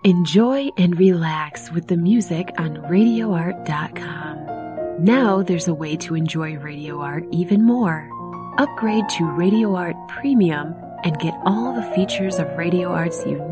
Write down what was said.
Enjoy and relax with the music on RadioArt.com. Now there's a way to enjoy Radio Art even more. Upgrade to Radio Art Premium and get all the features of Radio Art's unique